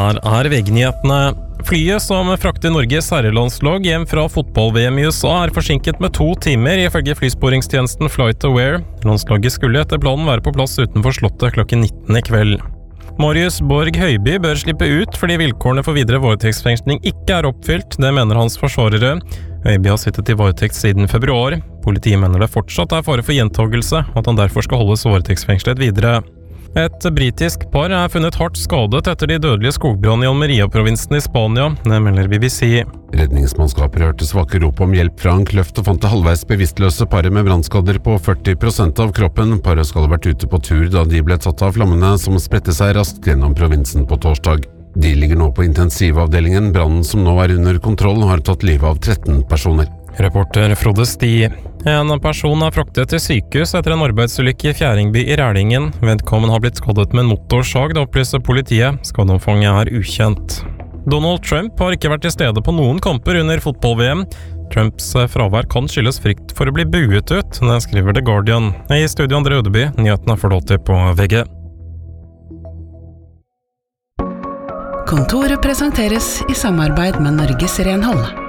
Her VG-nyhetene. Flyet som frakter Norges herrelandslag hjem fra fotball-VM i USA forsinket med 2 timer, ifølge flysporingstjenesten FlightAware. Landslaget skulle etter planen være på plass utenfor slottet klokken 19 i kveld. Marius Borg Høiby bør slippe ut fordi vilkårene for videre varetektsfengsling ikke oppfylt, det mener hans forsvarere. Høiby har sittet i varetekt siden februar. Politiet mener det fortsatt fare for gjentagelse, og at han derfor skal holdes varetektsfengslet videre. Et britisk par funnet hardt skadet etter de dødelige skogbrannene i Almeria-provinsen i Spania, det melder BBC. Redningsmannskaper hørte svake rop om hjelp fra en kløft og fant det halvveis bevisstløse paret med brannskader på 40% av kroppen. Paret skal ha vært ute på tur da de ble tatt av flammene som spredte seg raskt gjennom provinsen på torsdag. De ligger nå på intensivavdelingen. Brannen som nå under kontroll har tatt livet av 13 personer. Reporter Frode Sti. En person fraktet til sykehus etter en arbeidsulykke i Fjæringby i Rælingen. Vedkommende har blitt skadet med en motorsag, det opplyser politiet. Skadeomfanget ukjent. Donald Trump har ikke vært til stede på noen kamper under fotball-VM. Trumps fravær kan skyldes frykt for å bli buet ut, det skriver The Guardian. I studio André Ødeby, nyhetene får du til på VG. Kontoret presenteres i samarbeid med Norges Renhold.